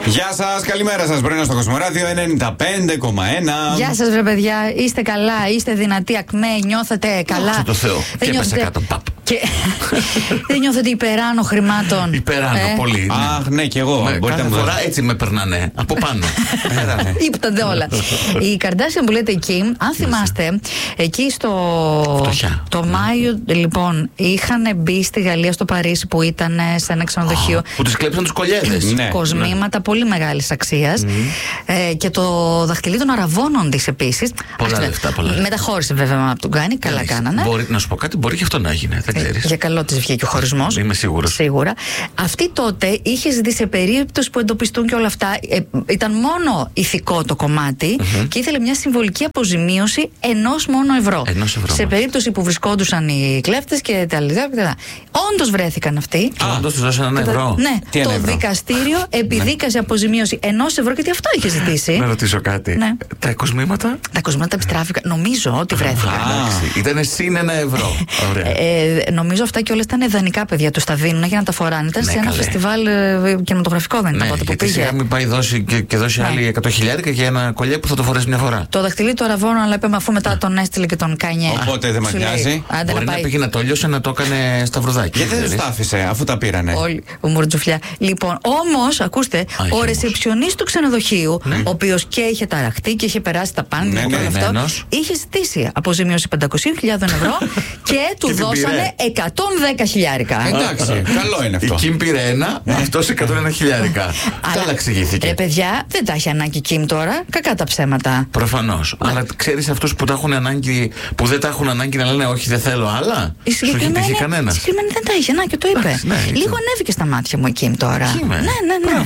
Γεια σας, καλημέρα σας. Πρωινό στο Κοσμοράδιο 95,1. Γεια σας, βρε παιδιά. Είστε καλά, είστε δυνατοί, ακμαίοι, νιώθετε καλά. Δόξα τω Θεώ. Και έπεσε κάτω. Δεν νιώθετε υπεράνω χρημάτων? Υπεράνω, πολύ. Ναι. Αχ, ναι, και εγώ. Κάθε φορά έτσι με περνάνε. Από πάνω. Ήπτανται όλα. Η Καρντάσιαν που λέτε εκεί, αν θυμάστε, εκεί το Μάιο, λοιπόν, είχαν μπει στη Γαλλία, στο Παρίσι, που ήταν σε ένα ξενοδοχείο. Που τους κλέψαν τους κολλιέδες. Κοσμήματα πολύ μεγάλης αξίας. Και το δαχτυλί των αραβώνων της επίσης. Πολλά λεφτά. Μεταχώρησε βέβαια από τον Κάνη, καλά κάνανε. Μπορεί να σου πω κάτι, μπορεί και αυτό να έγινε. Δεν ξέρεις. Για καλό της βγήκε ο χωρισμός. Είμαι σίγουρος. Σίγουρα. Αυτή τότε είχε ζητήσει, σε περίπτωση που εντοπιστούν και όλα αυτά, ήταν μόνο ηθικό το κομμάτι και ήθελε μια συμβολική αποζημίωση ενός μόνο ευρώ. Σε περίπτωση που βρισκόντουσαν οι κλέφτες και τα λοιπά. Όντως βρέθηκαν αυτοί. Όντως τους δώσαν €1. Ναι, το δικαστήριο επιδίκασε αποζημίωση €1, γιατί αυτό είχε ζητήσει. Να ρωτήσω κάτι. Ναι. Τα κοσμήματα. Τα κοσμήματα επιστράφηκαν. Νομίζω ότι βρέθηκαν. Ήταν συν €1. Νομίζω αυτά και όλα ήταν ιδανικά, παιδιά. Τους τα δίνουν για να τα φοράνε. Ήταν σε ένα φεστιβάλ κινηματογραφικό, δεν ήταν τότε που πήγε. Γιατί μην πάει και δώσει άλλη 100.000 για ένα κολλιέ που θα το φορέσει μια φορά. Το δαχτυλί του αραβώνου, αλλά είπαμε, αφού μετά τον έστειλε και τον Κάνιε. Οπότε δεν μας νοιάζει. Μπορεί να πήγε να το λιώσει, να το έκανε σταυρουδάκι. Γιατί δεν τα άφησε, αφού τα πήρανε. Όλοι, ο Μουρτζουφλιά. Λοιπόν, όμως, ακούστε, ο ρεσεψιονίστ του ξενοδοχείου, ο οποίος και είχε ταραχτεί και είχε περάσει τα πάντα και όλο αυτό, είχε ζητήσει αποζημίωση €500.000 και του δώσανε €110.000. Εντάξει, καλό είναι αυτό. Η Κιμ πήρε ένα, αυτός €101.000. Καλά εξηγήθηκε. Παιδιά, δεν τα έχει ανάγκη η Κιμ τώρα. Κακά τα ψέματα. Προφανώς. Αλλά ξέρεις αυτούς που τα έχουν ανάγκη, που δεν τα έχουν ανάγκη να λένε όχι, δεν θέλω άλλα. Σου έχει τύχει κανένα? Συγκεκριμένη δεν τα είχε ανάγκη, το είπε. Λίγο ανέβηκε στα μάτια μου η Κιμ τώρα. Ναι.